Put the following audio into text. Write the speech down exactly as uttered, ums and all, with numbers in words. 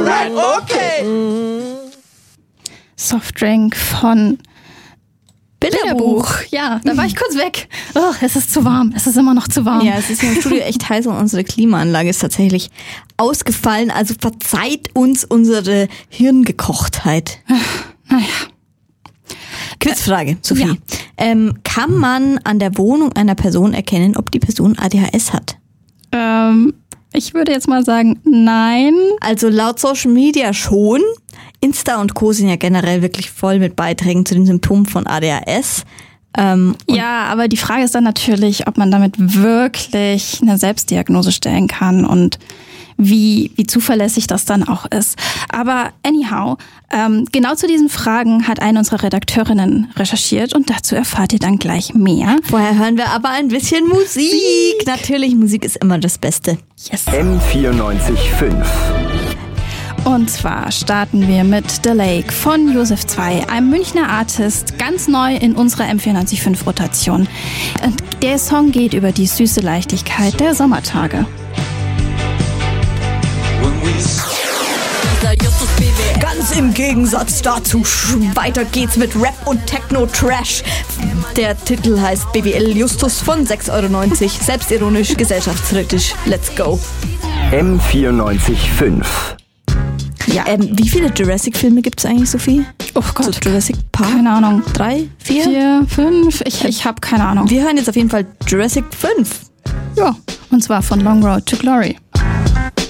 Alright, okay. Softdrink von Bilderbuch. Ja, da war ich kurz weg. Oh, es ist zu warm. Es ist immer noch zu warm. Ja, es ist hier im Studio echt heiß und unsere Klimaanlage ist tatsächlich ausgefallen. Also verzeiht uns unsere Hirngekochtheit. Naja. Quizfrage, Sophie. Ja. Ähm, kann man an der Wohnung einer Person erkennen, ob die Person A D H S hat? Ähm, ich würde jetzt mal sagen, nein. Also laut Social Media schon. Insta und Co. sind ja generell wirklich voll mit Beiträgen zu den Symptomen von A D H S. Ähm, ja, aber die Frage ist dann natürlich, ob man damit wirklich eine Selbstdiagnose stellen kann und wie, wie zuverlässig das dann auch ist. Aber anyhow, ähm, genau zu diesen Fragen hat eine unserer Redakteurinnen recherchiert und dazu erfahrt ihr dann gleich mehr. Vorher hören wir aber ein bisschen Musik. Musik. Natürlich, Musik ist immer das Beste. Yes. M vierundneunzig Komma fünf. Und zwar starten wir mit The Lake von Josef zwei, einem Münchner Artist, ganz neu in unserer M vierundneunzig Komma fünf Rotation. Der Song geht über die süße Leichtigkeit der Sommertage. Ganz im Gegensatz dazu, weiter geht's mit Rap und Techno-Trash. Der Titel heißt B W L Justus von sechs Euro neunzig. Selbstironisch, gesellschaftskritisch. Let's go. M vierundneunzig Komma fünf. Ja, ähm, wie viele Jurassic-Filme gibt's eigentlich, Sophie? Oh Gott, so Jurassic Park? Keine Ahnung. Drei? Vier? Vier, fünf? Ich, ich habe keine Ahnung. Wir hören jetzt auf jeden Fall Jurassic fünf. Ja, und zwar von Long Road to Glory.